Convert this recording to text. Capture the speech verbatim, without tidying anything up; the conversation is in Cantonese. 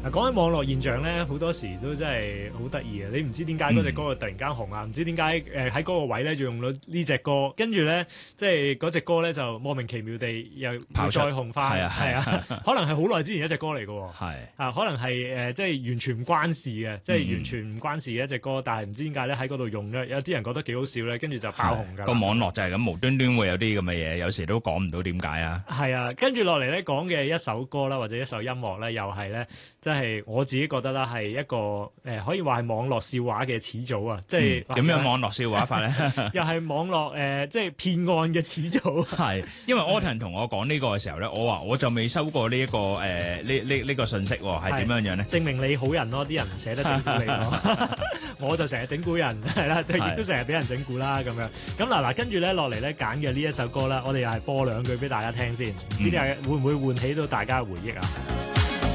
嗱，講起網絡現象咧，好多時都真係好得意嘅。你唔知點解嗰隻歌突然間紅啊？唔、嗯、知點解誒喺嗰個位咧就用咗呢隻歌，跟住咧即係嗰隻歌咧就莫名其妙地又再紅翻。係啊係啊，可能係好耐之前一隻歌嚟嘅喎。係啊，可能係誒、呃、即係完全唔關事嘅，即係完全唔關事嘅一隻歌，但係唔知點解咧喺嗰度用咧，有啲人覺得幾好笑咧，跟住就爆紅㗎。個網絡就係咁無端端會有啲咁嘅嘢，有時都講唔到點解啊。 係啊，跟住落嚟咧講嘅一首歌啦，或者一首音樂咧，又係咧。即係我自己覺得啦，係一個誒、呃、可以話係網絡笑話嘅始祖啊！即係點、嗯、樣網絡笑話法咧？ 又係網絡誒、呃，即係騙案嘅始祖。係， 因為 Autumn 同我講呢個嘅時候咧，我話我就未收過呢、這、一個誒呢呢呢個信息喎，係點樣樣咧？ 證明你好人咯，啲人唔捨得整蠱你咯。我就成日整蠱人，係啦，亦都成日俾人整蠱啦咁樣。咁嗱嗱，跟住咧落嚟咧揀嘅呢一首歌啦，我哋又係播兩句俾大家聽先，唔知你係會唔會喚起到大家嘅回憶啊？